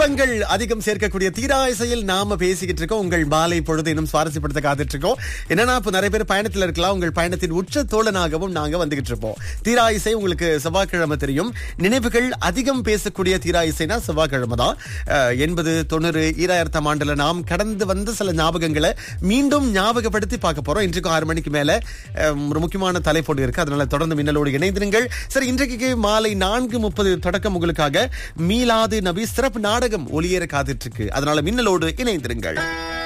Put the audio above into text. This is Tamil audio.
இன்பங்கள் அதிகம் சேர்க்கக்கூடிய தீரா இசையில் நாம பேசிக்கிட்டு இருக்கோம். உங்கள் மாலை பொழுது இன்னும் சுவாரஸ்யப்படுத்த காத்துட்டு இருக்கோம். என்னன்னா, இப்ப நிறைய பேர் பயணத்துல இருக்கலாம். உங்கள் பயணத்தின் உச்ச தோழனாகவும் நாங்க வந்துகிட்டு இருப்போம். தீரா இசை உங்களுக்கு செவ்வாய்க்கிழமை தெரியும். நினைவுகள் அதிகம் பேசக்கூடிய தீரா இசைனா செவ்வாய்க்கிழமை தான். 80, 90, 2000 ஆண்டுல நாம் கடந்து வந்த சில ஞாபகங்களை மீண்டும் ஞாபகப்படுத்தி பார்க்க போறோம். இன்றைக்கு 6 மணிக்கு மேல ஒரு முக்கியமான தலைப்போடு இருக்கு. அதனால தொடர்ந்து மின்னலோடு இணைந்திருங்கள். சரி, இன்றைக்கு மாலை 4:30 தொடக்கம் உங்களுக்காக மீலாது நபி சிறப்பு நாடகம் ஒளியேற காத்துட்டு இருக்கு. அதனால மின்னலோடு இணைந்திருங்கள்.